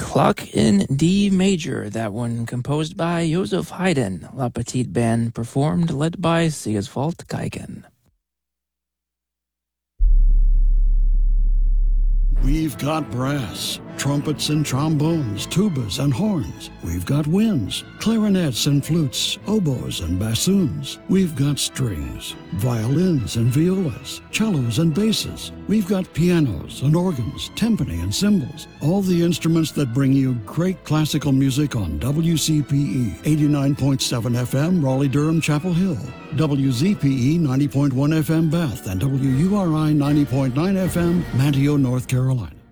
Clock in D major, that one composed by Joseph Haydn. La Petite Band performed, led by Sigiswald Geigen. We've got brass, trumpets and trombones, tubas and horns. We've got winds, clarinets and flutes, oboes and bassoons. We've got strings, violins and violas, cellos and basses. We've got pianos and organs, timpani and cymbals. All the instruments that bring you great classical music on WCPE 89.7 FM, Raleigh-Durham, Chapel Hill. WZPE 90.1 FM, Bath, and WURI 90.9 FM, Manteo, North Carolina.